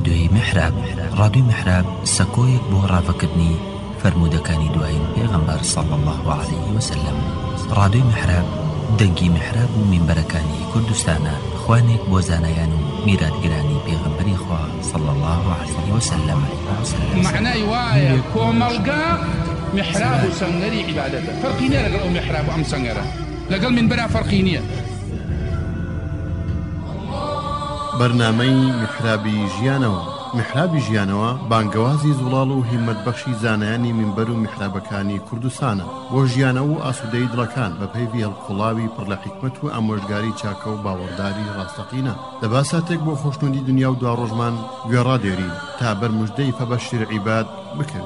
ڕادیۆی میحراب. ڕادیۆی میحراب سەکۆیەک بۆ ڕاوەکردنی فرمودەکانی دوایین پێغەمبەر صلی الله عليه وسلم. ڕادیۆی میحراب دەنگی میحراب و مینبەرەکانی کوردستانە، خوانێک بۆ زانایان و میراتگرانی پێغەمبەری خوا صلی الله عليه وسلم. معنای وایە کۆمەڵگا میحراب و سەنگەری عیبادەتە، فەرقی نییە لەگەڵ ئەو میحراب و ئەم سەنگەرە، لەگەڵ مینبەرە فەرقی نییە. بەرنامەی میحرابی ژیانەوە. میحرابی ژیانەوە بانگەوازی زوڵاڵ و هیمەتبەخشی زانایانی مینبەر و میحرابەکانی کوردستانە بۆ ژیانەوە و ئاسوودەی دڵەکان بە پەیوی هەڵقوڵاوی پڕ لە حیکمەت و ئامۆژگاری چاکە و باوەڕداری ڕاستەقینە. لە باساتێک بۆ خۆشنودی دنیا و دوا ڕۆژمان گوێڕادێرین تا بەرموژدەی فەبەشیر عیباد بکەوین.